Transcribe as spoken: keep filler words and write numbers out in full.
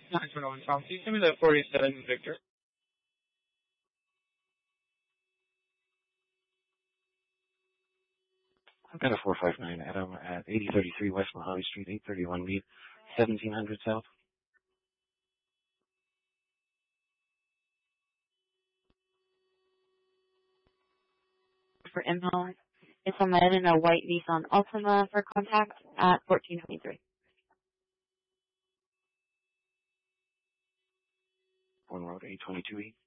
nine two one Tom, can you give me the forty-seven Victor? I've got a four five nine Adam at eighty thirty-three West Mojave Street, eight thirty-one Mead, seventeen hundred South. For impound, it's a man in a white Nissan Altima for contact at fourteen twenty-three. One road, eight twenty-two E.